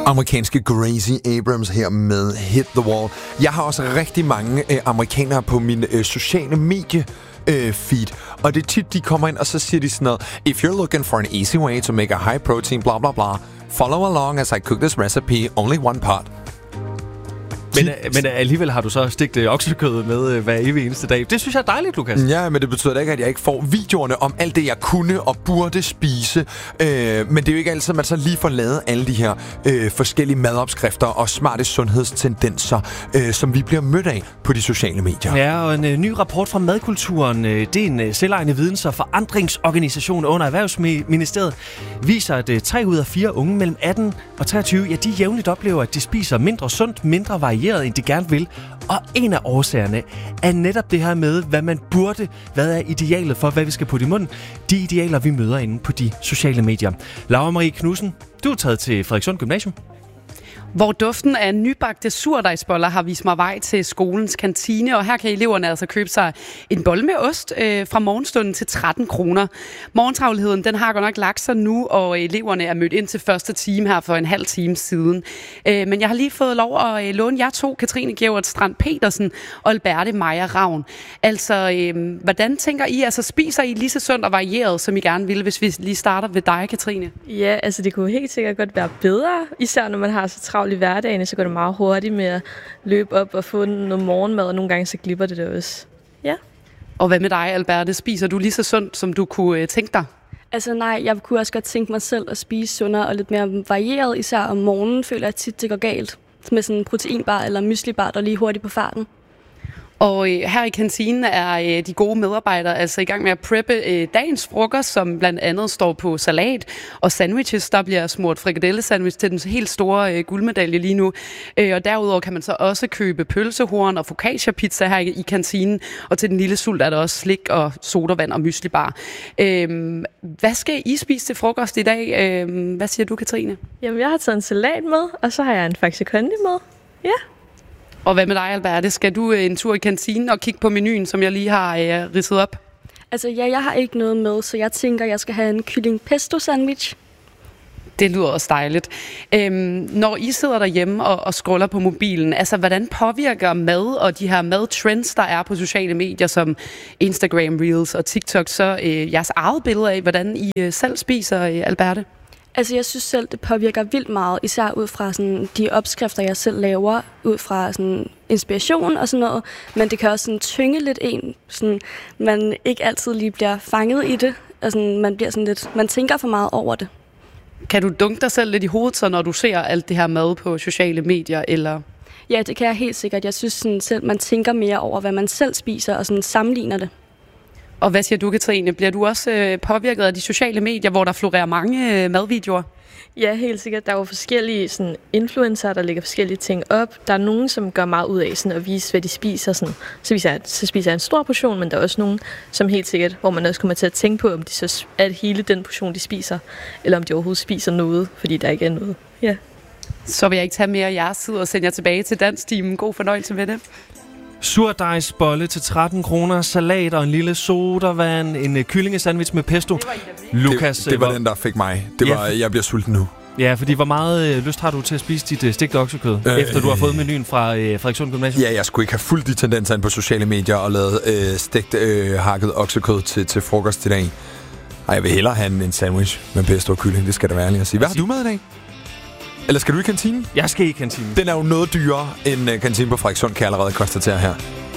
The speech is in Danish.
Amerikanske Gracie Abrams her med Hit the Wall. Jeg har også rigtig mange amerikanere på min sociale medie feed. Og det er tit, de kommer ind, og så siger de sådan noget: If you're looking for an easy way to make a high protein blah blah blah, follow along as I cook this recipe, only one pot. Men alligevel har du så stigt oksekød med hver evig eneste dag. Det synes jeg er dejligt, Lukas. Ja, men det betyder da ikke, at jeg ikke får videoerne om alt det, jeg kunne og burde spise. Men det er jo ikke altid, at man så lige får lavet alle de her forskellige madopskrifter og smarte sundhedstendenser, som vi bliver mødt af på de sociale medier. Ja, og en ny rapport fra Madkulturen, det er en selvejende videns- og forandringsorganisation under Erhvervsministeriet, viser, at 3 ud af 4 unge mellem 18 og 23, ja, de jævnligt oplever, at de spiser mindre sundt, mindre varieret, end de gerne vil. Og en af årsagerne er netop det her med, hvad man burde, hvad er idealet for, hvad vi skal putte i munden. De idealer, vi møder inde på de sociale medier. Laura Marie Knudsen, du er taget til Frederikssund Gymnasium. Hvor duften af nybagte surdejsboller har vist mig vej til skolens kantine, og her kan eleverne altså købe sig en bolle med ost fra morgenstunden til 13 kroner. Morgentravlheden, den har godt nok lagt sig nu, og eleverne er mødt ind til første time her for en halv time siden. Men jeg har lige fået lov at låne jer to, Katrine Gjevert Strand Petersen og Alberte Maja Ravn. Altså, hvordan tænker I? Altså, spiser I lige så sundt og varieret, som I gerne ville, hvis vi lige starter ved dig, Katrine? Ja, altså det kunne helt sikkert godt være bedre, især når man har så travlt i hverdagen, så går det meget hurtigt med at løbe op og få noget morgenmad, og nogle gange så glipper det også. Ja. Og hvad med dig, Alberte? Spiser du lige så sundt, som du kunne tænke dig? Altså nej, jeg kunne også godt tænke mig selv at spise sundere og lidt mere varieret, især om morgenen føler jeg tit, det går galt. Med sådan en proteinbar eller myslibar, der lige hurtigt på farten. Og her i kantinen er de gode medarbejdere altså i gang med at preppe dagens frokost, som blandt andet står på salat og sandwiches. Der bliver smurt frikadellesandwich til den helt store guldmedalje lige nu. Og derudover kan man så også købe pølsehorn og focaccia-pizza her i kantinen. Og til den lille sult er der også slik og sodavand og myslibar. Hvad skal I spise til frokost i dag? Hvad siger du, Katrine? Jamen, jeg har taget en salat med, og så har jeg en Faxe Kondi med. Ja. Og hvad med dig, Alberte? Skal du en tur i kantinen og kigge på menuen, som jeg lige har ridset op? Altså ja, jeg har ikke noget med, så jeg tænker, jeg skal have en kylling pesto sandwich. Det lyder også dejligt. Når I sidder derhjemme og scroller på mobilen, altså hvordan påvirker mad og de her madtrends, der er på sociale medier som Instagram Reels og TikTok, så jeres eget billede af, hvordan I selv spiser, Alberte? Altså jeg synes selv, det påvirker vildt meget, især ud fra sådan, de opskrifter, jeg selv laver, ud fra sådan, inspiration og sådan noget. Men det kan også sådan, tynge lidt en, sådan, man ikke altid lige bliver fanget i det. Og sådan, man bliver sådan lidt, man tænker for meget over det. Kan du dunke dig selv lidt i hovedet, så når du ser alt det her mad på sociale medier, eller? Ja, det kan jeg helt sikkert. Jeg synes sådan, selv, man tænker mere over, hvad man selv spiser, og sådan, sammenligner det. Og hvad siger du, Katrine? Bliver du også påvirket af de sociale medier, hvor der florerer mange madvideoer? Ja, helt sikkert. Der er jo forskellige sådan, influencer, der lægger forskellige ting op. Der er nogen, som gør meget ud af sådan, at vise, hvad de spiser. Sådan. Så spiser jeg en stor portion, men der er også nogen, som helt sikkert, hvor man også kommer til at tænke på, om de så er hele den portion, de spiser, eller om de overhovedet spiser noget, fordi der ikke er noget. Ja. Så vil jeg ikke tage mere af jeres tid og sende jer tilbage til Danstimen. God fornøjelse med det. Surdejsbolle til 13 kroner, salat og en lille sodavand, en kyllingesandwich med pesto. Lukas, det var den, der fik mig. Jeg bliver sulten nu. Ja, fordi hvor meget lyst har du til at spise dit stegte oksekød, efter du har fået menuen fra Frederikssund Gymnasium? Ja, jeg skulle ikke have fulgt de tendenser ind på sociale medier og lavet stegt hakket oksekød til frokost i dag. Ej, jeg vil hellere have en sandwich med pesto og kylling, det skal da være ærligt at sige. Hvad har du med i dag? Eller skal du i kantinen? Jeg skal i kantinen. Den er jo noget dyrere end kantinen på Frederikssund, kan jeg allerede konstatere her.